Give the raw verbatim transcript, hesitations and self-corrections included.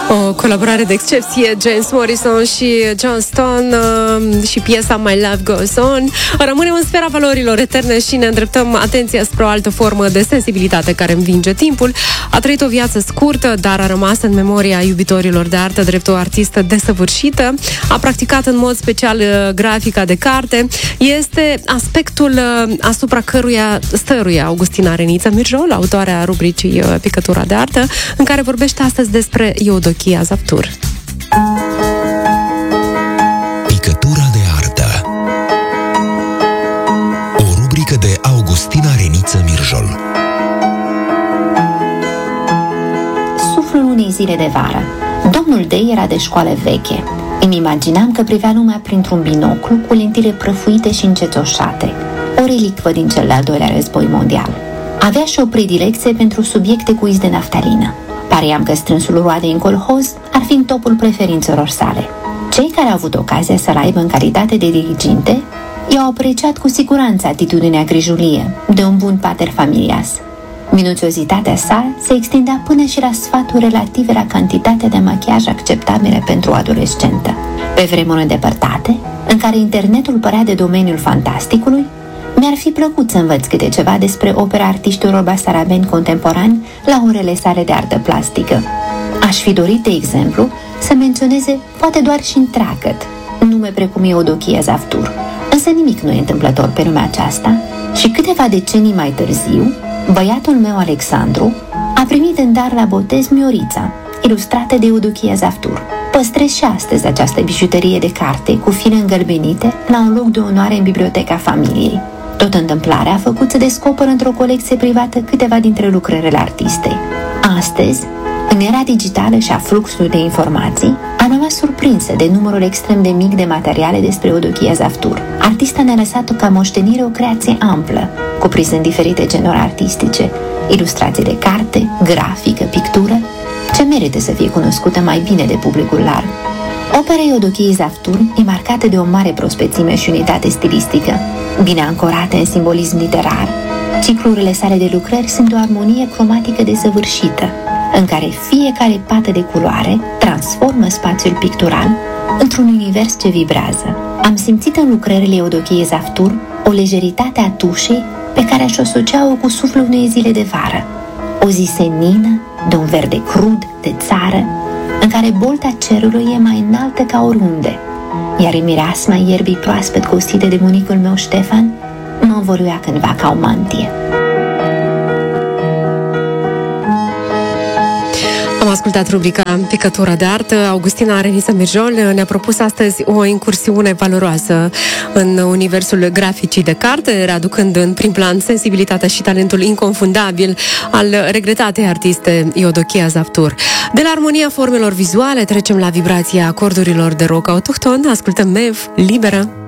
O colaborare de excepție, James Morrison și John Stone uh, și piesa My Love Goes On. Rămânem în sfera valorilor eterne și ne îndreptăm atenția spre o altă formă de sensibilitate care învinge timpul. A trăit o viață scurtă, dar a rămas în memoria iubitorilor de artă drept o artistă desăvârșită. A practicat în mod special uh, grafica de carte. Este aspectul uh, asupra căruia stăruie Augustina Reniță Mirjol, autoarea rubricii uh, Picătura de artă, în care vorbește astăzi despre Eudochia Zaptur. Picătura de artă. O rubrică de Augustina Reniță Mirjol. Suflul unei zile de vară. Domnul Dei era de școală veche. Îmi imaginam că privea lumea printr-un binoclu cu lentile prăfuite și încetoșate, o relicvă din cel de-al doilea război mondial. Avea și o predilecție pentru subiecte cu iz de naftalină. Pariam că strânsul roade în colhoz ar fi în topul preferințelor sale. Cei care au avut ocazia să-l aibă în calitate de diriginte i-au apreciat cu siguranță atitudinea grijulie de un bun pater familias. Minuțiozitatea sa se extindea până și la sfaturi relative la cantitatea de machiaj acceptabile pentru o adolescentă. Pe vremuri îndepărtate, în care internetul părea de domeniul fantasticului, mi-ar fi plăcut să învăț câte ceva despre opera artiștilor basarabeni contemporani la orele sale de artă plastică. Aș fi dorit, de exemplu, să menționeze, poate doar și întreagăt, nume precum Eudochia Zaptur. Însă nimic nu e întâmplător pe lumea aceasta și câteva decenii mai târziu, băiatul meu Alexandru a primit în dar la botez Miorița, ilustrată de Eudochia Zaptur. Păstrez și astăzi această bijuterie de carte cu fire îngălbenite la un loc de onoare în biblioteca familiei. Tot întâmplarea a făcut să descoper într-o colecție privată câteva dintre lucrările artistei. Astăzi, în era digitală și a fluxului de informații, am rămas surprinsă de numărul extrem de mic de materiale despre Eudochia Zaptur. Artista ne-a lăsat ca moștenire o creație amplă, cuprinzând diferite genuri artistice, ilustrații de carte, grafică, pictură, ce merită să fie cunoscută mai bine de publicul larg. Opera Eudochiei Zaptur e marcată de o mare prospețime și unitate stilistică, bine ancorate în simbolism literar. Ciclurile sale de lucrări sunt de o armonie cromatică desăvârșită, în care fiecare pată de culoare transformă spațiul pictural într-un univers ce vibrează. Am simțit în lucrările Eudochiei Zaptur o lejeritate a tușei pe care aș asocia-o cu suflul unei zile de vară. O zi senină, de un verde crud, de țară, în care bolta cerului e mai înaltă ca oriunde, iar mireasma ierbii proaspăt cosite de bunicul meu Ștefan mă învăluia cândva ca o mantie. Am ascultat rubrica Picătura de artă. Augustina Reniță Mirjol ne-a propus astăzi o incursiune valoroasă în universul graficii de carte, readucând în prim plan sensibilitatea și talentul inconfundabil al regretatei artiste Eudochia Zaptur. De la armonia formelor vizuale trecem la vibrația acordurilor de rock autohton. Ascultăm Mev, Liberă.